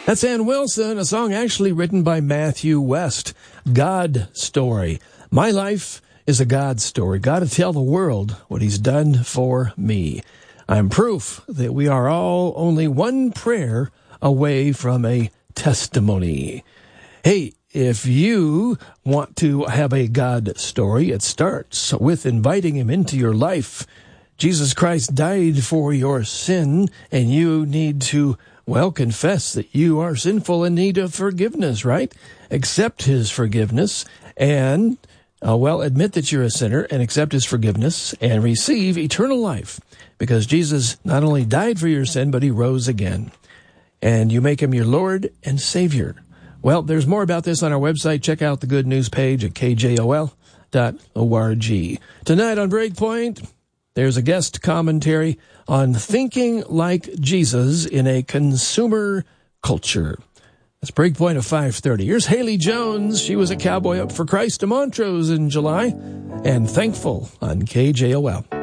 That's Ann Wilson, a song actually written by Matthew West. God Story. My life is a God story. God to tell the world what he's done for me. I'm proof that we are all only one prayer away from a testimony. Hey, if you want to have a God story, it starts with inviting him into your life. Jesus Christ died for your sin, and you need to, confess that you are sinful and need of forgiveness, right? Accept his forgiveness and, admit that you're a sinner and accept his forgiveness and receive eternal life, because Jesus not only died for your sin, but he rose again. And you make him your Lord and Savior. Well, there's more about this on our website. Check out the Good News page at kjol.org. Tonight on Breakpoint, there's a guest commentary on thinking like Jesus in a consumer culture. That's Breakpoint of 5:30. Here's Haley Jones. She was a cowboy up for Christ to Montrose in July, and Thankful on KJOL.